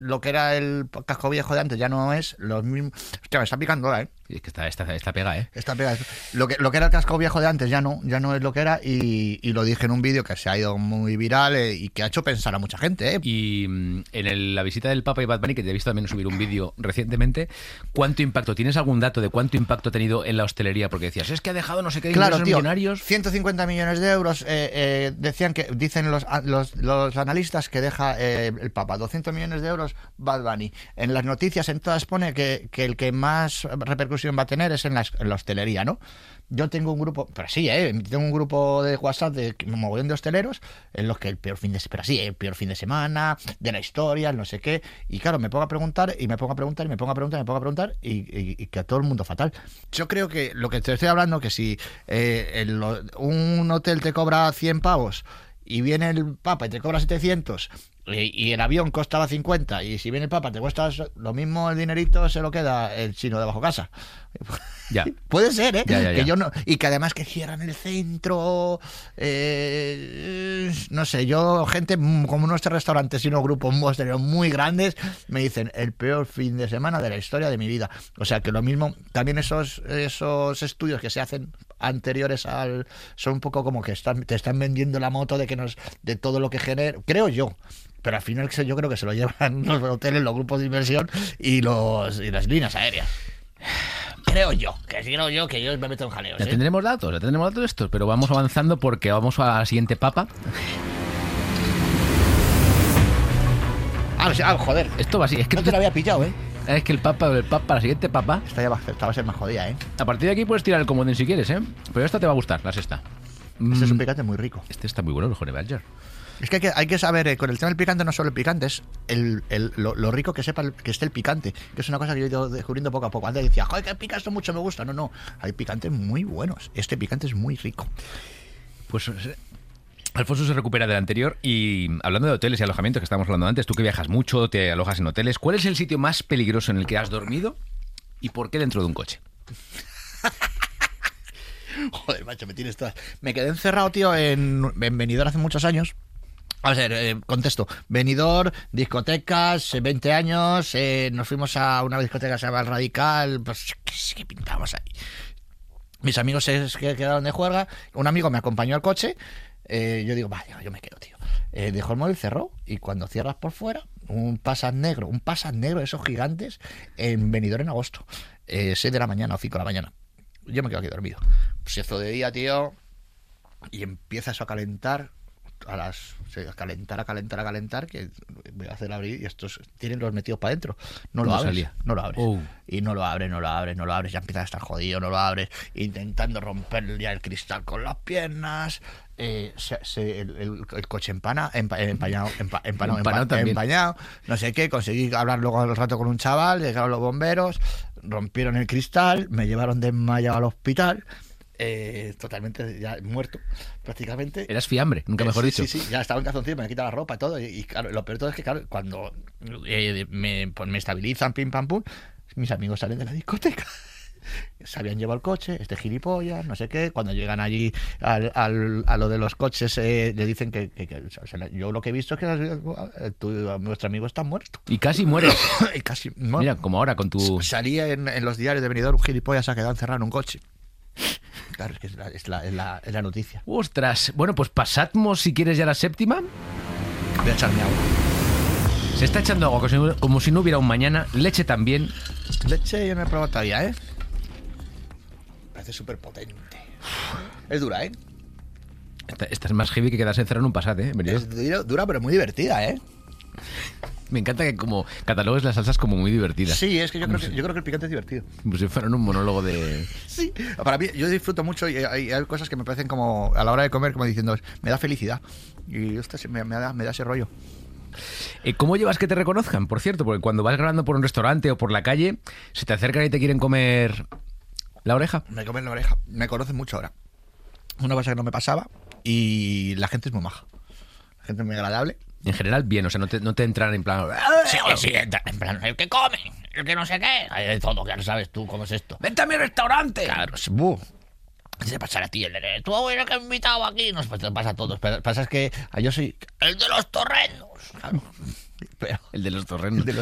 lo que era el casco viejo de antes ya no es lo mismo. Hostia, me está picando ahora, ¿eh? Y es que esta pega, ¿eh? Esta pega. Lo que era el casco viejo de antes ya no es lo que era, y lo dije en un vídeo que se ha ido muy viral, y que ha hecho pensar a mucha gente, ¿eh? Y la visita del Papa y Bad Bunny, que te he visto también subir un vídeo recientemente, ¿cuánto impacto? ¿Tienes algún dato de cuánto impacto ha tenido en la hostelería? Porque decías, es que ha dejado no sé qué Claro, ingresos tío, millonarios. 150 millones de euros, dicen los analistas que deja el Papa, 200 millones de euros Bad Bunny. En las noticias en todas pone que el que más repercusión va a tener es en la hostelería, ¿no? Yo tengo un grupo, pero sí, tengo un grupo de WhatsApp de un mogollón de hosteleros en los que el peor fin de semana de la historia, no sé qué, y claro, me pongo a preguntar y que a todo el mundo fatal. Yo creo que lo que te estoy hablando, que si un hotel te cobra 100 pavos y viene el Papa y te cobra 700, y el avión costaba 50, y si viene el Papa te cuesta lo mismo, el dinerito se lo queda el chino de bajo casa. Ya. Puede ser, ¿eh? Ya. Que yo no, y que además que cierran el centro, no sé, yo, gente como unos restaurantes y unos grupos muy grandes me dicen el peor fin de semana de la historia de mi vida. O sea que lo mismo, también esos estudios que se hacen anteriores son un poco como que te están vendiendo la moto de todo lo que genera, creo yo. Pero al final yo creo que se lo llevan los hoteles, los grupos de inversión y las líneas aéreas. Creo yo que yo me meto en jaleos. Ya tendremos datos de estos, pero vamos avanzando porque vamos a la siguiente papa. Joder. Esto va así, es que no te lo había pillado, ¿eh? Es que la siguiente papa. Esta va a ser más jodida, ¿eh? A partir de aquí puedes tirar el comodín si quieres, ¿eh? Pero esta te va a gustar, la sexta. Este es un picante muy rico. Este está muy bueno, el Honey Badger. Es que hay que saber, con el tema del picante, no solo el picante, es lo rico que que esté el picante, que es una cosa que yo he ido descubriendo poco a poco. Antes decía, joder, que pica esto mucho, me gusta. No, hay picantes muy buenos. Este picante es muy rico. Pues Alfonso se recupera del anterior, y hablando de hoteles y alojamientos que estábamos hablando antes, tú que viajas mucho, te alojas en hoteles, ¿cuál es el sitio más peligroso en el que has dormido y por qué dentro de un coche? Joder, macho, me tienes todas. Me quedé encerrado, tío, en Benidorm hace muchos años. A ver, contesto. Benidorm, discotecas, 20 años, nos fuimos a una discoteca que se llama El Radical, pues, ¿qué pintábamos ahí? Mis amigos se quedaron de juerga, un amigo me acompañó al coche, yo digo, vale, yo me quedo, tío. Dejó el móvil, cerró, y cuando cierras por fuera, un Passat negro de esos gigantes, en Benidorm en agosto, 6 de la mañana o 5 de la mañana. Yo me quedo aquí dormido. Pues se hizo de día, tío, y empieza eso a calentar. A calentar, que voy a hacer abrir, y estos tienen los metidos para adentro. No lo abres. Y no lo abres, ya empieza a estar jodido, no lo abres, intentando romper ya el cristal con las piernas. El coche empañado, no sé qué. Conseguí hablar luego al rato con un chaval, llegaron los bomberos, rompieron el cristal, me llevaron desmayado al hospital. Totalmente ya muerto, prácticamente. Eras fiambre, nunca mejor dicho. Sí, ya estaba en calzoncillo, me quitado la ropa y todo. Y claro, lo peor de todo es que, claro, cuando me estabilizan, pim pam pum, mis amigos salen de la discoteca. Se habían llevado el coche, gilipollas, no sé qué. Cuando llegan allí a lo de los coches, le dicen que o sea, yo lo que he visto es que nuestro amigo está muerto. Y casi mueres. Bueno, mira, como ahora con tu... Salía en los diarios de Benidorm, un gilipollas se ha quedado encerrado en un coche. Claro, es que es la noticia. Ostras, bueno, pues pasamos, si quieres, ya la séptima. Voy a echarme agua. Se está echando agua como si no hubiera un mañana. Leche también. Leche yo no he probado todavía, ¿eh? Parece súper potente. Es dura, ¿eh? Esta es más heavy que quedarse encerrado en un Passat, ¿eh? Es dura, pero muy divertida, ¿eh? Me encanta que como catalogues las salsas como muy divertidas. Sí, es que yo creo que el picante es divertido. Pues si fueran un monólogo de... Sí, para mí, yo disfruto mucho, y hay cosas que me parecen como, a la hora de comer, como diciendo, me da felicidad. Y esto me da ese rollo. ¿Cómo llevas que te reconozcan? Por cierto, porque cuando vas grabando por un restaurante o por la calle, se te acercan y te quieren comer la oreja. Me comen la oreja. Me conocen mucho ahora. Una cosa que no me pasaba, y la gente es muy maja. La gente es muy agradable. En general, bien, o sea, no te entran en plan... Sí, en plan, el que come, el que no sé qué. Hay de todo, claro, sabes tú cómo es esto. ¡Vente a mi restaurante! Claro, se pasará a ti tú eres que he invitado aquí. No, pues te pasa a todos. Pasa es que yo soy el de los torrenos. Claro. Pero El de los torrenos. el de